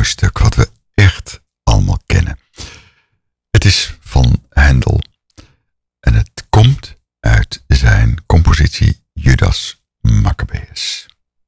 stuk wat we echt allemaal kennen. Het is van Handel en het komt uit zijn compositie Judas Maccabeus.